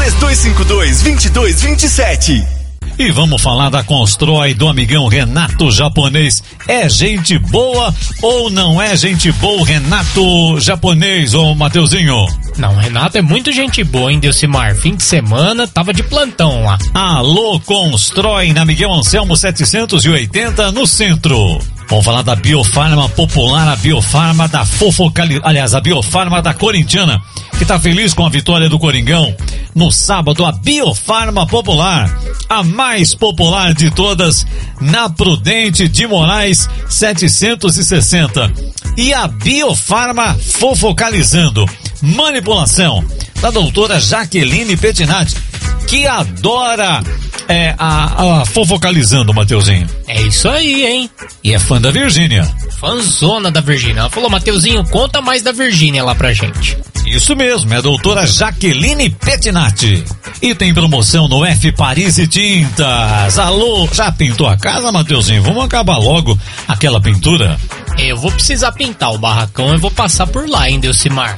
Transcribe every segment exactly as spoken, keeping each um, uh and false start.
três dois cinco dois, dois dois dois sete. E vamos falar da Constrói, do amigão Renato Japonês. É gente boa ou não é gente boa, Renato Japonês, ô Mateuzinho? Não, Renato é muito gente boa, hein, Delcimar? Fim de semana, tava de plantão lá. Alô, Constrói, na Miguel Anselmo setecentos e oitenta, no centro. Vamos falar da Biofarma Popular, a Biofarma da Fofocali... Aliás, a Biofarma da Corintiana, que tá feliz com a vitória do Coringão. No sábado, a Biofarma Popular, a mais popular de todas, na Prudente de Moraes setecentos e sessenta. E a Biofarma Fofocalizando, manipulação, da doutora Jaqueline Pettinati, que adora é, a, a Fofocalizando, Mateuzinho. É isso aí, hein? E é fã da Virgínia. Fãzona da Virgínia. Ela falou, Mateuzinho, conta mais da Virgínia lá pra gente. Isso mesmo, é a doutora Jaqueline Pettinati. E tem promoção no F Paris e Tintas. Alô, já pintou a casa, Mateuzinho? Vamos acabar logo aquela pintura? Eu vou precisar pintar o barracão, eu vou passar por lá, hein, Delcimar?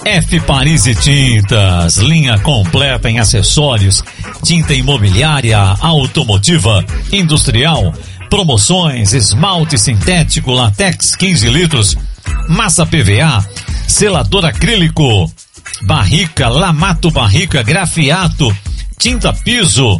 F Paris e Tintas, linha completa em acessórios, tinta imobiliária, automotiva, industrial, promoções, esmalte sintético, látex quinze litros, massa P V A, selador acrílico, barrica, lamato barrica, grafiato, tinta piso.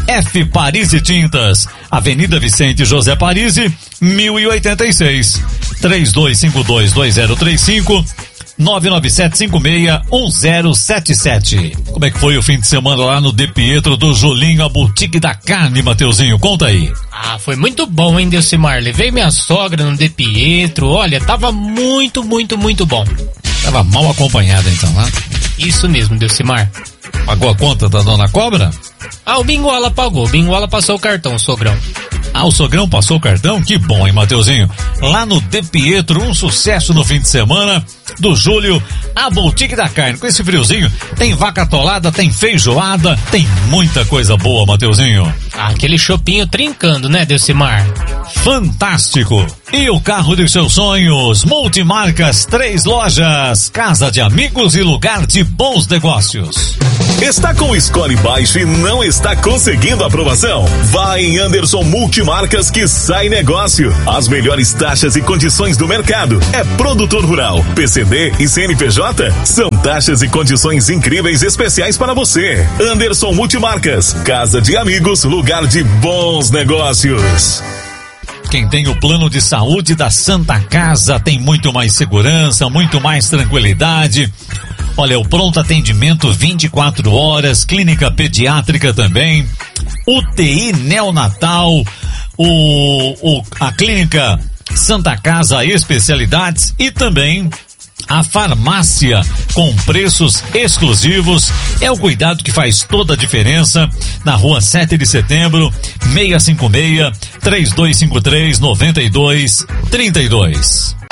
F Paris e Tintas, Avenida Vicente José Parisi, mil e oitenta e seis, três dois cinco dois, dois zero três cinco, nove nove sete cinco seis um zero sete sete. Como é que foi o fim de semana lá no De Pietro do Julinho, a boutique da carne, Mateuzinho? Conta aí. Ah, foi muito bom, hein, Delcimar? Levei minha sogra no De Pietro, olha, tava muito, muito, muito bom. Tava mal acompanhada então, né? Isso mesmo, Delcimar. Pagou a conta da dona Cobra? Ah, o Bingola pagou, o Bingola passou o cartão, o sogrão. Ah, o sogrão passou o cartão? Que bom, hein, Mateuzinho? Lá no De Pietro, um sucesso no fim de semana do Júlio, a boutique da carne. Com esse friozinho, tem vaca atolada, tem feijoada, tem muita coisa boa, Mateuzinho. Ah, aquele chopinho trincando, né, Delcimar? Fantástico! E o carro dos seus sonhos, multimarcas, três lojas, casa de amigos e lugar de bons negócios. Está com o score baixo e não está conseguindo aprovação? Vai em Anderson Multimarcas que sai negócio. As melhores taxas e condições do mercado. É produtor rural, P C D e C N P J? São taxas e condições incríveis especiais para você. Anderson Multimarcas, casa de amigos, lugar de bons negócios. Quem tem o plano de saúde da Santa Casa tem muito mais segurança, muito mais tranquilidade. Olha, o pronto atendimento vinte e quatro horas, clínica pediátrica também, U T I neonatal, o, o, a clínica Santa Casa Especialidades e também a farmácia com preços exclusivos. É o cuidado que faz toda a diferença. Na rua sete de setembro, seiscentos e cinquenta e seis, três dois cinco três, nove dois três dois.